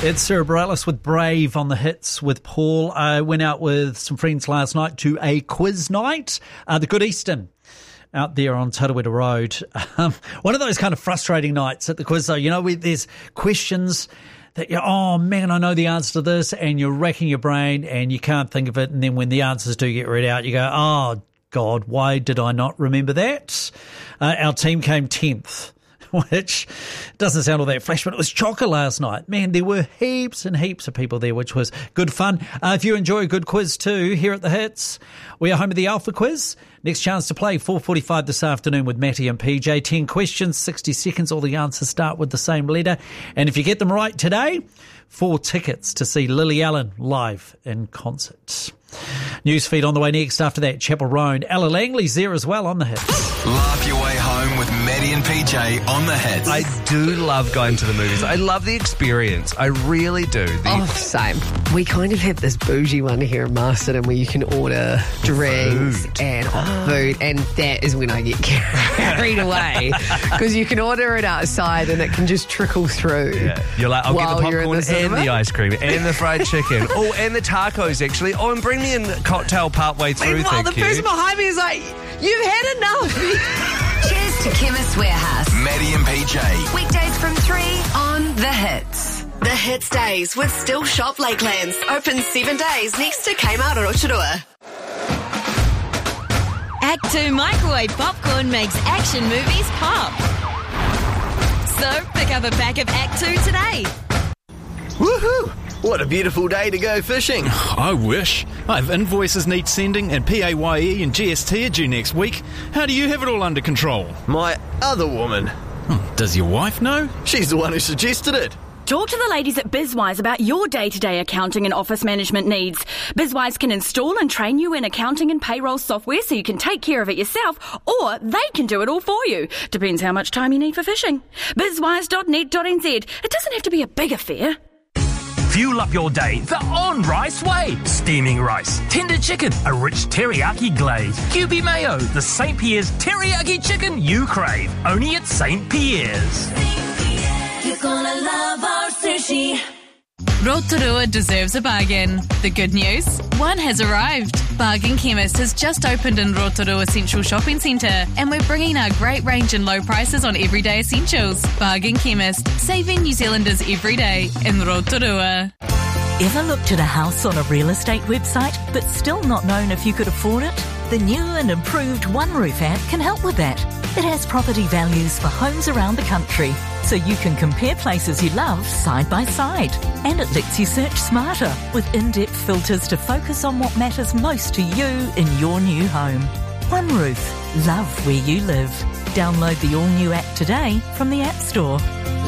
It's Sarah Bareilles with Brave on the hits with Paul. I went out with some friends last night to a quiz night, the Good Eastern, out there on Tarawera Road. One of those kind of frustrating nights at the quiz, though. You know, where there's questions that you're, oh man, I know the answer to this, and you're racking your brain and you can't think of it. And then when the answers do get read out, you go, oh God, why did I not remember that? Our team came 10th. Which doesn't sound all that flash, but it was chocker last night. Man, there were heaps and heaps of people there, which was good fun. If you enjoy a good quiz too, here at the Hits, we are home of the Alpha Quiz. Next chance to play, 4:45 this afternoon with Matty and PJ. 10 questions, 60 seconds. All the answers start with the same letter. And if you get them right today, 4 tickets to see Lily Allen live in concert. Newsfeed on the way next. After that, Chapel Roan. Ella Langley's there as well on the Hits. Laugh your way home with Maddie and PJ on the Hits. I do love going to the movies. I love the experience. I really do. Same. We kind of have this bougie one here in Marston where you can order drinks and hot food, and that is when I get carried away because you can order it outside and it can just trickle through. Yeah. You're like, I'll get the popcorn and the ice cream and the fried chicken. Oh, and the tacos, actually. Oh, and bring me a cocktail partway through, Meanwhile, thank the person behind me is like, you've had enough. Cheers to Chemist Warehouse. Maddie and PJ. Weekdays from 3 on The Hits. The Hits Days with Still Shop Lakelands. Open 7 days next to Kmart Rotorua. Act 2 microwave popcorn makes action movies pop. So pick up a pack of Act 2 today. Woohoo! What a beautiful day to go fishing. I wish. I have invoices need sending and PAYE and GST are due next week. How do you have it all under control? My other woman. Does your wife know? She's the one who suggested it. Talk to the ladies at BizWise about your day-to-day accounting and office management needs. BizWise can install and train you in accounting and payroll software so you can take care of it yourself, or they can do it all for you. Depends how much time you need for fishing. bizwise.net.nz. It doesn't have to be a big affair. Fuel up your day the on-rice way. Steaming rice, tender chicken, a rich teriyaki glaze, QB mayo, the St. Pierre's teriyaki chicken you crave. Only at St. Pierre's. You're gonna love our sushi. Rotorua deserves a bargain. The good news? One has arrived. Bargain Chemist has just opened in Rotorua Central Shopping Centre, and we're bringing our great range and low prices on everyday essentials. Bargain Chemist, saving New Zealanders every day in Rotorua. Ever looked at a house on a real estate website but still not known if you could afford it? The new and improved OneRoof app can help with that. It has property values for homes around the country, so you can compare places you love side by side. And it lets you search smarter with in-depth filters to focus on what matters most to you in your new home. OneRoof. Love where you live. Download the all-new app today from the App Store.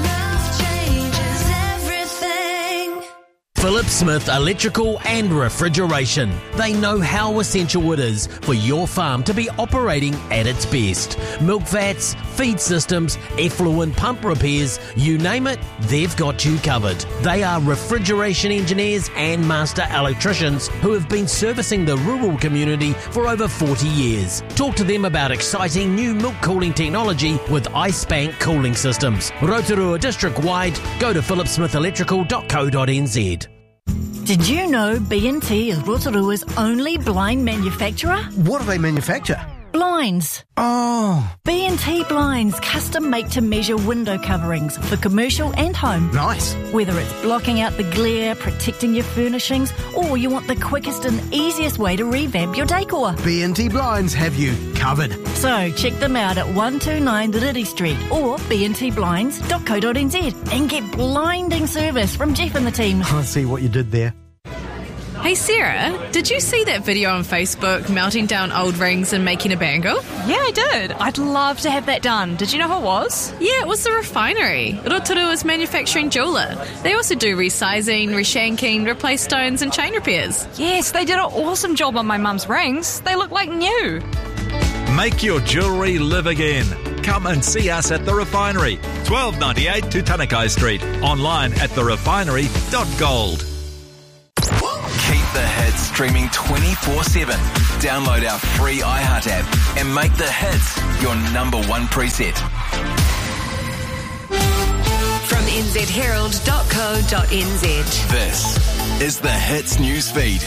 Philip Smith Electrical and Refrigeration. They know how essential it is for your farm to be operating at its best. Milk vats, feed systems, effluent pump repairs, you name it, they've got you covered. They are refrigeration engineers and master electricians who have been servicing the rural community for over 40 years. Talk to them about exciting new milk cooling technology with IceBank cooling systems. Rotorua district-wide, go to philipsmithelectrical.co.nz. Did you know B&T is Rotorua's only blind manufacturer? What do they manufacture? Blinds. Oh. B&T Blinds, custom make-to-measure window coverings for commercial and home. Nice. Whether it's blocking out the glare, protecting your furnishings, or you want the quickest and easiest way to revamp your decor. B&T Blinds have you covered. So check them out at 129 Ririri Street or bntblinds.co.nz and get blinding service from Jeff and the team. I see what you did there. Hey Sarah, did you see that video on Facebook melting down old rings and making a bangle? Yeah, I did. I'd love to have that done. Did you know who it was? Yeah, it was the Refinery, Rotorua's manufacturing jeweller. They also do resizing, reshanking, replace stones and chain repairs. Yes, they did an awesome job on my mum's rings. They look like new. Make your jewellery live again. Come and see us at The Refinery, 1298 Tutanekai Street. Online at therefinery.gold. Keep the Hits streaming 24/7. Download our free iHeart app and make the Hits your number one preset. From nzherald.co.nz. This is the Hits News Feed.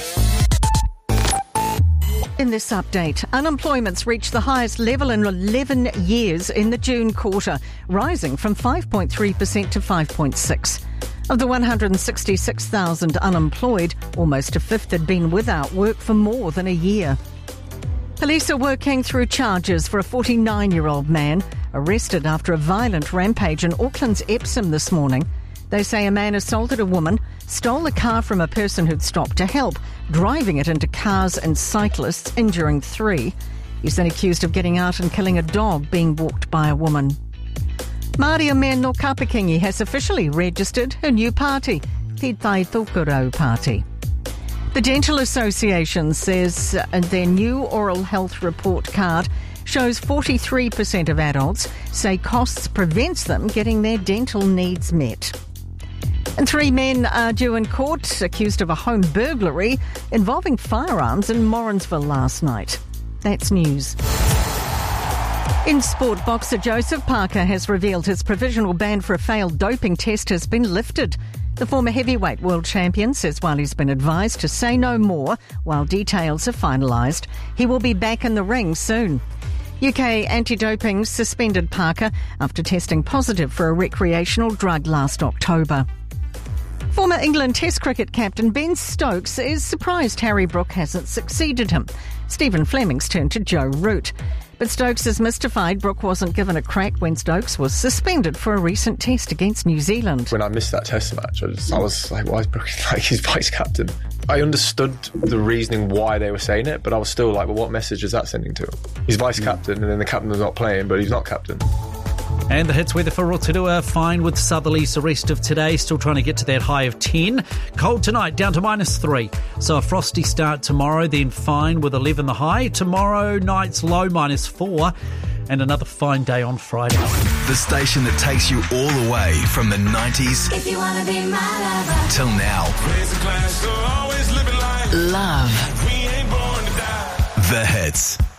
In this update, unemployment's reached the highest level in 11 years in the June quarter, rising from 5.3% to 5.6%. Of the 166,000 unemployed, almost a fifth had been without work for more than a year. Police are working through charges for a 49-year-old man arrested after a violent rampage in Auckland's Epsom this morning. They say a man assaulted a woman, stole a car from a person who'd stopped to help, driving it into cars and cyclists, injuring 3. He's then accused of getting out and killing a dog being walked by a woman. Māori Me no Kapakingi has officially registered her new party, Te Tai Tokoro Party. The Dental Association says their new oral health report card shows 43% of adults say costs prevents them getting their dental needs met. And 3 men are due in court accused of a home burglary involving firearms in Morrinsville last night. That's news. In sport, boxer Joseph Parker has revealed his provisional ban for a failed doping test has been lifted. The former heavyweight world champion says while he's been advised to say no more while details are finalised, he will be back in the ring soon. UK anti-doping suspended Parker after testing positive for a recreational drug last October. Former England Test cricket captain Ben Stokes is surprised Harry Brook hasn't succeeded him. Stephen Fleming's turned to Joe Root. But Stokes is mystified Brook wasn't given a crack when Stokes was suspended for a recent test against New Zealand. When I missed that test match, I was like, why is Brook like his vice captain? I understood the reasoning why they were saying it, but I was still like, well, what message is that sending to him? He's vice captain, and then the captain was not playing, but he's not captain. And the hits weather for Rotorua, fine with southerlies the rest of today, still trying to get to that high of 10. Cold tonight, down to -3. So a frosty start tomorrow, then fine with 11 the high. Tomorrow night's low -4, and another fine day on Friday. The station that takes you all the way from the 90s If you wanna be my lover. till now. Love. The Hits.